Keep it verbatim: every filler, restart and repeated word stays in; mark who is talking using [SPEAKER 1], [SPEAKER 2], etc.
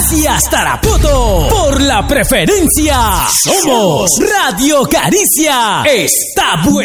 [SPEAKER 1] Gracias, Tarapoto, por la preferencia. Somos Radio Caricia. Está bueno.